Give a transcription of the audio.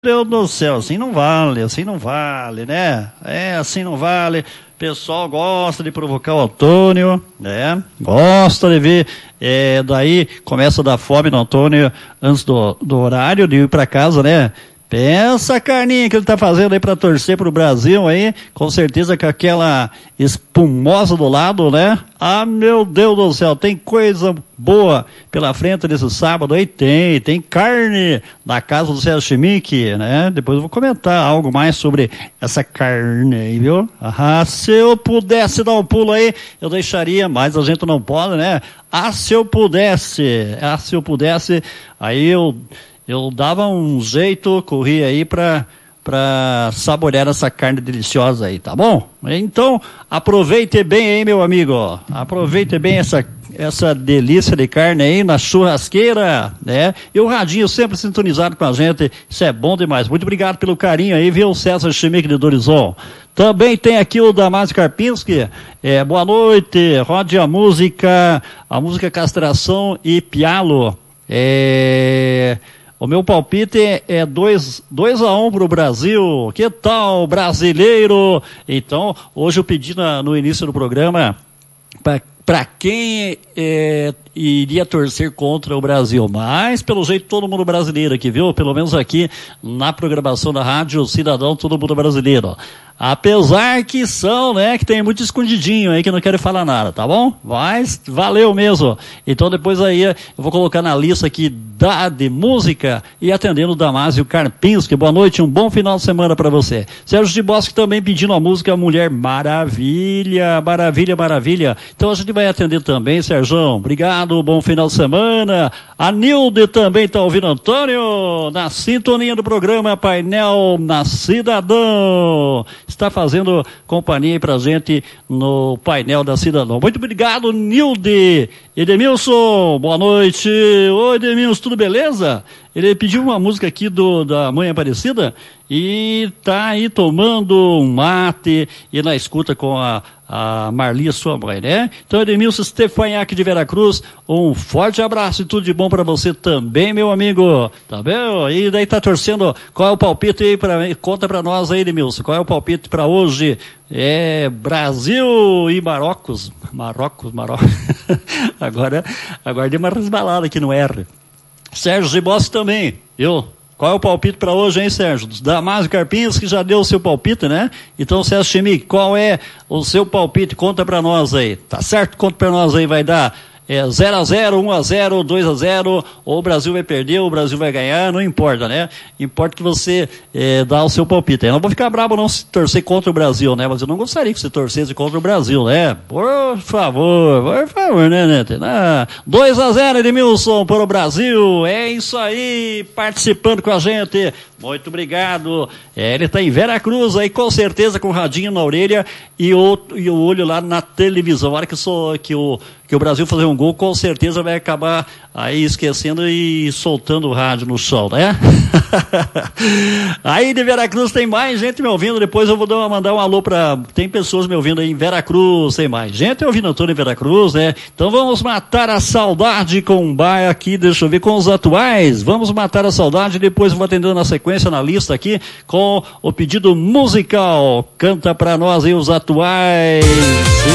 Deus do céu, assim não vale, né? Assim não vale. O pessoal gosta de provocar o Antônio, né? Gosta de ver. Daí começa a dar fome no Antônio antes do horário de ir para casa, né? Pensa a carninha que ele tá fazendo aí pra torcer pro Brasil aí, com certeza com aquela espumosa do lado, né? Ah, meu Deus do céu, tem coisa boa pela frente nesse sábado aí? Tem carne na casa do César Chimique, né? Depois eu vou comentar algo mais sobre essa carne aí, viu? Ah, se eu pudesse dar um pulo aí, eu deixaria, mas a gente não pode, né? Se eu pudesse, aí eu dava um jeito, corria aí pra saborear essa carne deliciosa aí, tá bom? Então, aproveite bem aí, meu amigo. Aproveite bem essa delícia de carne aí na churrasqueira, né? E o radinho sempre sintonizado com a gente, isso é bom demais. Muito obrigado pelo carinho aí, viu, César Chimique de Dorizon. Também tem aqui o Damásio Karpinski. Boa noite, rode a música Castração e Pialo. O meu palpite é 2-1 pro Brasil. Que tal, brasileiro? Então, hoje eu pedi no início do programa para quem iria torcer contra o Brasil. Mas, pelo jeito, todo mundo brasileiro aqui, viu? Pelo menos aqui na programação da Rádio Cidadão, todo mundo brasileiro. Apesar que são, né, que tem muito escondidinho aí que não querem falar nada, tá bom? Mas valeu mesmo. Então depois aí eu vou colocar na lista aqui de música e atendendo o Damásio Karpinski. Boa noite, um bom final de semana para você. Sérgio de Bosque também pedindo a música Mulher Maravilha, Maravilha, Maravilha. Então a gente vai atender também, Sérgio. Obrigado, bom final de semana. A Nilde também tá ouvindo Antônio na sintonia do programa Painel na Cidadão. Está fazendo companhia aí pra gente no painel da Cidadão. Muito obrigado, Nilde. Edemilson, boa noite. Oi, Edemilson, tudo beleza? Ele pediu uma música aqui da Mãe Aparecida e tá aí tomando um mate e na escuta com a Marli, sua mãe, né? Então, Edemilson Stefanhac de Veracruz, um forte abraço e tudo de bom para você também, meu amigo. Tá bem? E daí tá torcendo, qual é o palpite aí conta para nós aí, Edemilson, qual é o palpite para hoje? Brasil e Marrocos. Agora deu uma resbalada aqui no R. Sérgio Zibossi também, viu? Qual é o palpite para hoje, hein, Sérgio? Damásio Karpinski já deu o seu palpite, né? Então, César Chimique, qual é o seu palpite? Conta para nós aí. Tá certo? Conta para nós aí, vai dar 0-0, 1-0, 2-0, ou o Brasil vai perder, ou o Brasil vai ganhar, não importa, né? Importa que você dá o seu palpite. Eu não vou ficar bravo não se torcer contra o Brasil, né? Mas eu não gostaria que você torcesse contra o Brasil, né? Por favor, né? 2-0, Edmilson, para o Brasil. É isso aí, participando com a gente. Muito obrigado. Ele está em Veracruz aí, com certeza, com o radinho na orelha e o olho lá na televisão. A hora que o Brasil fazer um gol, com certeza vai acabar aí esquecendo e soltando o rádio no chão, né? Aí de Veracruz tem mais gente me ouvindo, depois eu vou mandar um alô tem pessoas me ouvindo aí em Veracruz, tem mais gente ouvindo Antônio em Veracruz, né? Então vamos matar a saudade com um bairro aqui, deixa eu ver, com os atuais, vamos matar a saudade, depois eu vou atendendo na sequência na lista aqui com o pedido musical, canta pra nós aí os atuais.